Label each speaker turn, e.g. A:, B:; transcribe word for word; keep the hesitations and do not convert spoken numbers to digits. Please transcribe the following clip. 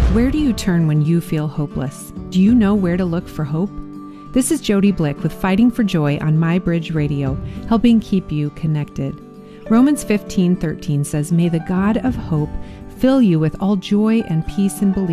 A: Where do you turn when you feel hopeless? Do you know where to look for hope? This is Jody Blick with Fighting for Joy on My Bridge Radio, helping keep you connected. Romans fifteen thirteen says, "May the God of hope fill you with all joy and peace in belief."